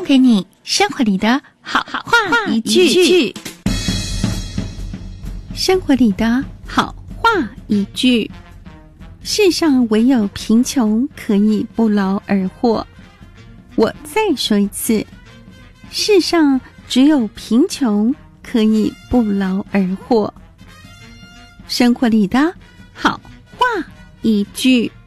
送给你生活里的好话一句。 生活里的好话一句：世上唯有贫穷可以不劳而获。我再说一次，世上只有贫穷可以不劳而获。生活里的好话一句。